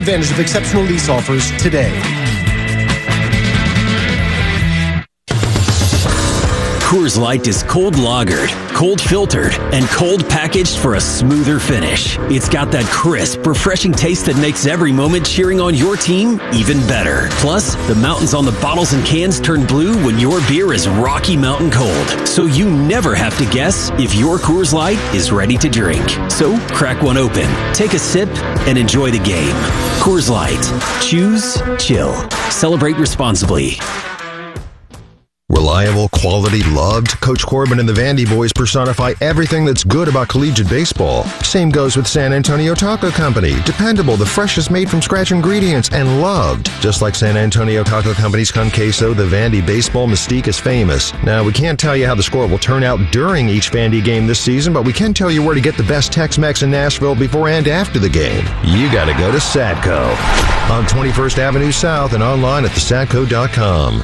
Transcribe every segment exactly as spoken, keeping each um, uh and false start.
Advantage of exceptional lease offers today. Coors Light is cold lagered, cold filtered, and cold packaged for a smoother finish. It's got that crisp, refreshing taste that makes every moment cheering on your team even better. Plus, the mountains on the bottles and cans turn blue when your beer is Rocky Mountain cold. So you never have to guess if your Coors Light is ready to drink. So crack one open, take a sip, and enjoy the game. Coors Light. Choose chill. Celebrate responsibly. Reliable, quality, loved. Coach Corbin and the Vandy boys personify everything that's good about collegiate baseball. Same goes with San Antonio Taco Company. Dependable, the freshest made from scratch ingredients, and loved. Just like San Antonio Taco Company's con queso, the Vandy baseball mystique is famous. Now, we can't tell you how the score will turn out during each Vandy game this season, but we can tell you where to get the best Tex-Mex in Nashville before and after the game. You gotta go to Sadco on twenty-first Avenue South and online at the sadco dot com.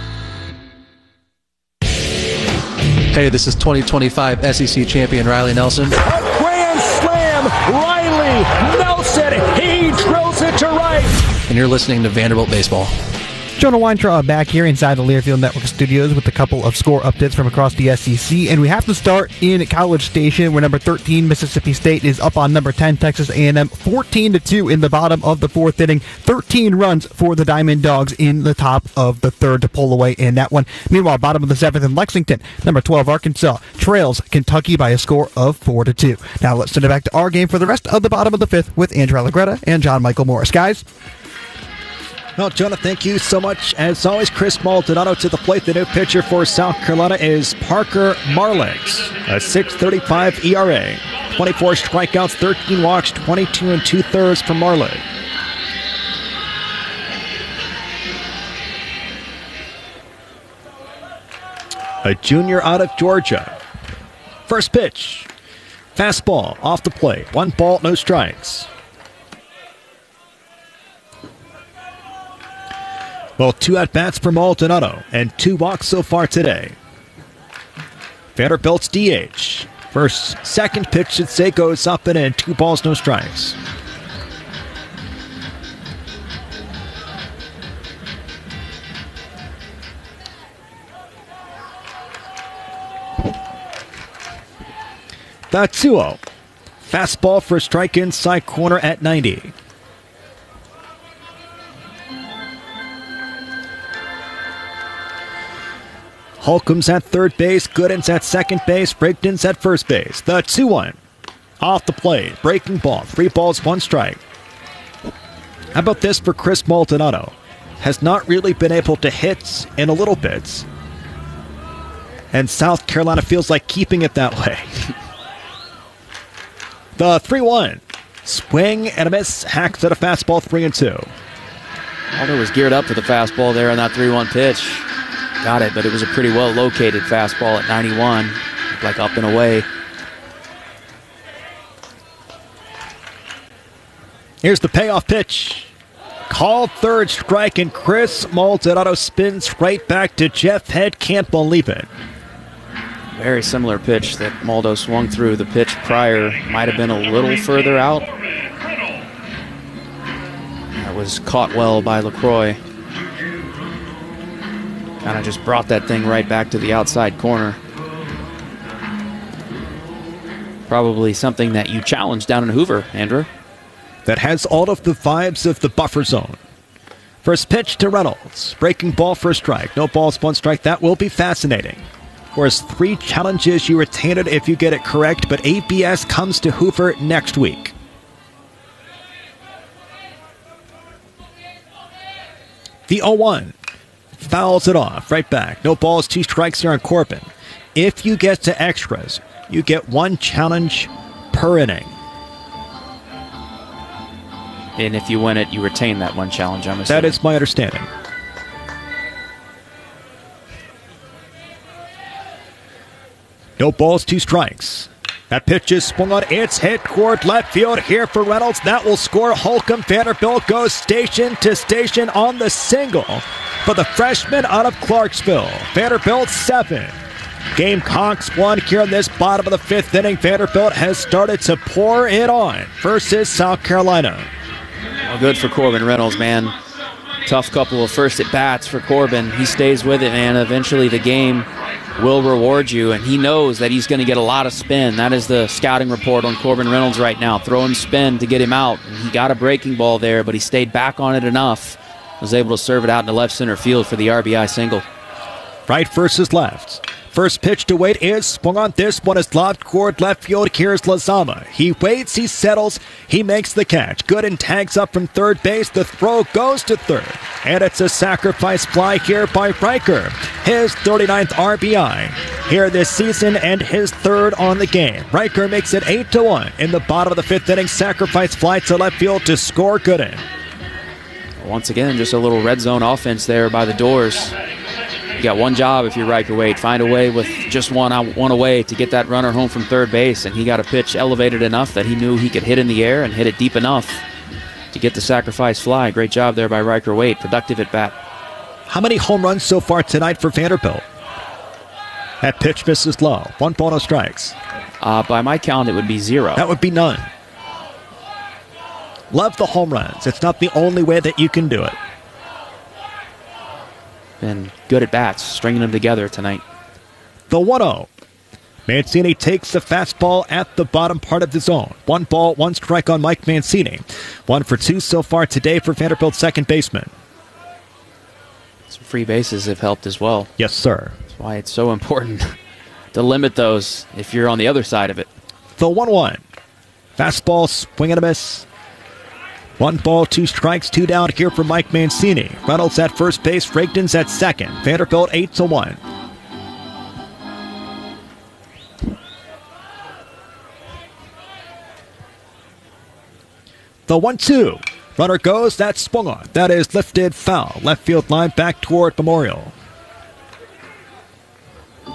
Hey, this is twenty twenty-five S E C champion Riley Nelson. Grand slam! Riley Nelson! He drills it to right! And you're listening to Vanderbilt Baseball. Jonah Weintraub back here inside the Learfield Network studios with a couple of score updates from across the S E C, and we have to start in College Station, where number thirteen Mississippi State is up on number ten Texas A and M, fourteen to two in the bottom of the fourth inning. thirteen runs for the Diamond Dogs in the top of the third to pull away in that one. Meanwhile, bottom of the seventh in Lexington, number twelve Arkansas trails Kentucky by a score of four to two. Now let's send it back to our game for the rest of the bottom of the fifth with Andrew Allegretta and John Michael Morris. Guys. Well, Jonah, thank you so much. As always, Chris Maldonado to the plate. The new pitcher for South Carolina is Parker Marlins, a six thirty-five E R A. twenty-four strikeouts, thirteen walks, twenty-two and two-thirds for Marlin. A junior out of Georgia. First pitch. Fastball off the plate. One ball, no strikes. Well, two at-bats for Maldonado and two walks so far today. Vanderbilt's D H. First, second pitch should say goes up and in. Two balls, no strikes. The two oh. Fastball for a strike inside corner at ninety. Holcomb's at third base, Gooden's at second base, Brigden's at first base. The two one. Off the plate, breaking ball, three balls, one strike. How about this for Chris Maldonado? Has not really been able to hit in a little bit. And South Carolina feels like keeping it that way. The three one. Swing and a miss, hacks at a fastball, three and two. Alder was geared up for the fastball there on that three one pitch. Got it, but it was a pretty well located fastball at ninety-one. Looked like up and away. Here's the payoff pitch. Called third strike, and Chris Maldonado spins right back to Jeff Head. Can't believe it. Very similar pitch that Maldo swung through. The pitch prior might have been a little further out. That was caught well by LaCroix. Kind of just brought that thing right back to the outside corner. Probably something that you challenged down in Hoover, Andrew. That has all of the vibes of the buffer zone. First pitch to Reynolds. Breaking ball for a strike. No balls, one strike. That will be fascinating. Of course, three challenges. You retain it if you get it correct, but A B S comes to Hoover next week. The oh one. Fouls it off, right back. No balls, two strikes here on Corbin. If you get to extras, you get one challenge per inning. And if you win it, you retain that one challenge, I'm assuming. That is my understanding. No balls, two strikes. That pitch is swung on. It's hit toward left field here for Reynolds. That will score. Holcomb. Vanderbilt goes station to station on the single for the freshman out of Clarksville. Vanderbilt seven. Gamecocks one here in this bottom of the fifth inning. Vanderbilt has started to pour it on versus South Carolina. Well, Oh, good for Corbin Reynolds, man. Tough couple of first at-bats for Corbin. He stays with it, man. Eventually the game will reward you, and he knows that he's going to get a lot of spin. That is the scouting report on Corbin Reynolds right now. Throwing spin to get him out. And he got a breaking ball there, but he stayed back on it enough. Was able to serve it out into left center field for the R B I single. Right versus left. First pitch to Wade is swung on. This one is lobbed toward left field. Here's Lazama. He waits, he settles, he makes the catch. Gooden tags up from third base. The throw goes to third. And it's a sacrifice fly here by Riker. His thirty-ninth R B I here this season and his third on the game. Riker makes it eight to one in the bottom of the fifth inning. Sacrifice fly to left field to score Gooden. Once again, just a little red zone offense there by the Doors. You got one job if you're Riker Wade. Find a way with just one one away to get that runner home from third base, and he got a pitch elevated enough that he knew he could hit in the air and hit it deep enough to get the sacrifice fly. Great job there by Riker Wade. Productive at bat. How many home runs so far tonight for Vanderbilt? That pitch misses low. One ball, no strikes. Uh, by my count, it would be zero. That would be none. Love the home runs. It's not the only way that you can do it. And good at bats, stringing them together tonight. The one oh. Mancini takes the fastball at the bottom part of the zone. One ball, one strike on Mike Mancini. One for two so far today for Vanderbilt's second baseman. Some free bases have helped as well. Yes, sir. That's why it's so important to limit those if you're on the other side of it. The one one. Fastball, swing and a miss. One ball, two strikes, two down here for Mike Mancini. Reynolds at first base, Rigdon's at second. Vanderbilt eight to one. The one two. Runner goes, that's swung on. That is lifted foul. Left field line back toward Memorial.